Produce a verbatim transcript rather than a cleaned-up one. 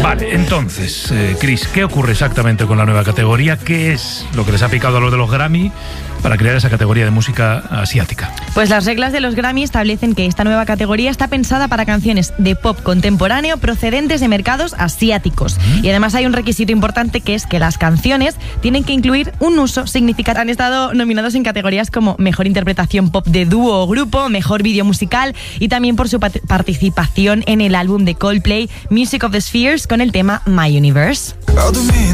Vale, entonces, eh, Chris, ¿qué ocurre exactamente con la nueva categoría? ¿Qué es lo que les ha picado a los de los Grammy para crear esa categoría de música asiática? Pues las reglas de los Grammy establecen que esta nueva categoría está pensada para canciones de pop contemporáneo procedentes de mercados asiáticos. Uh-huh. Y además hay un requisito importante, que es que las canciones tienen que incluir un uso significativo. Han estado nominados en categorías como Mejor Interpretación Pop de Dúo o Grupo, Mejor Vídeo Musical y también por su pat- participación en el álbum de Coldplay, Music of the Spheres, con el tema My Universe.